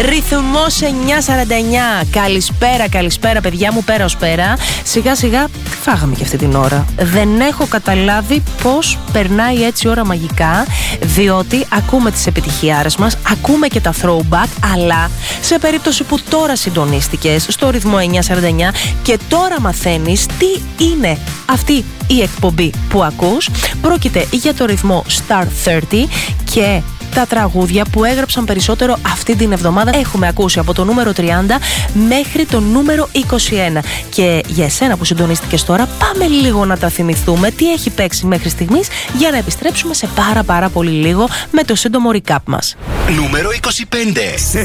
Ρυθμός 9:49. Καλησπέρα παιδιά μου, πέρα ως πέρα. Σιγά σιγά φάγαμε και αυτή την ώρα. Δεν έχω καταλάβει πώς περνάει έτσι η ώρα μαγικά, διότι ακούμε τις επιτυχιάρες μας, ακούμε και τα throwback, αλλά σε περίπτωση που τώρα συντονίστηκες στο ρυθμό 9:49 και τώρα μαθαίνεις τι είναι αυτή η εκπομπή που ακούς, πρόκειται για το ρυθμό Star 30 και τα τραγούδια που έγραψαν περισσότερο αυτή την εβδομάδα έχουμε ακούσει από το νούμερο 30 μέχρι το νούμερο 21. Και για εσένα που συντονίστηκες τώρα, πάμε λίγο να τα θυμηθούμε τι έχει παίξει μέχρι στιγμής για να επιστρέψουμε σε πάρα πολύ λίγο με το σύντομο recap μας. Νούμερο 25. Σε